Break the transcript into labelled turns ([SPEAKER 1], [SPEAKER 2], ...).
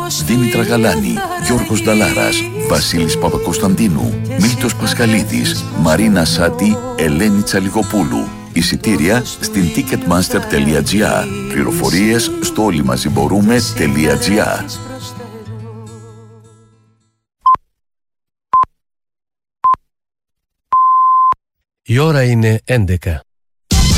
[SPEAKER 1] Δήμητρα Γαλάνη, Γιώργος Νταλάρας, Βασίλης Παπακοσταντίνου, Μίλτος Πασχαλίδης, Μαρίνα Σάτι, Ελένη Τσαλιγοπούλου. Εισιτήρια στην ticketmaster.gr. Πληροφορίες στο όλοιμαζιμπορούμε.gr.
[SPEAKER 2] Η ώρα είναι 11.